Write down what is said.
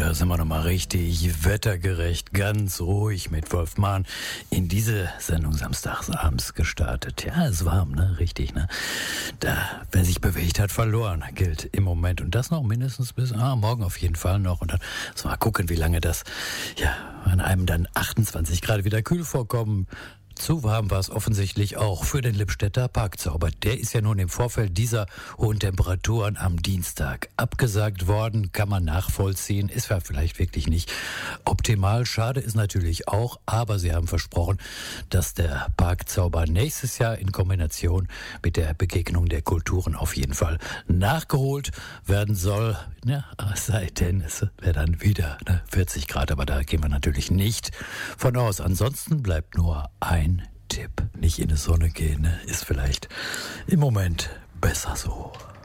Da sind wir nochmal richtig wettergerecht, ganz ruhig mit Wolf Mahn in diese Sendung samstagsabends gestartet. Ja, ist warm, ne? Richtig, ne? Da, wer sich bewegt hat, verloren, gilt im Moment. Und das noch mindestens bis, morgen auf jeden Fall noch. Und dann mal gucken, wie lange das, an einem dann 28 Grad wieder kühl vorkommen. Zu warm war es offensichtlich auch für den Lippstädter Parkzauber. Der ist ja nun im Vorfeld dieser hohen Temperaturen am Dienstag abgesagt worden. Kann man nachvollziehen. Ist ja vielleicht wirklich nicht optimal. Schade ist natürlich auch, aber sie haben versprochen, dass der Parkzauber nächstes Jahr in Kombination mit der Begegnung der Kulturen auf jeden Fall nachgeholt werden soll. Ja, es sei denn, es wäre dann wieder 40 Grad, aber da gehen wir natürlich nicht von aus. Ansonsten bleibt nur ein Tipp. Nicht in die Sonne gehen, ist vielleicht im Moment besser so.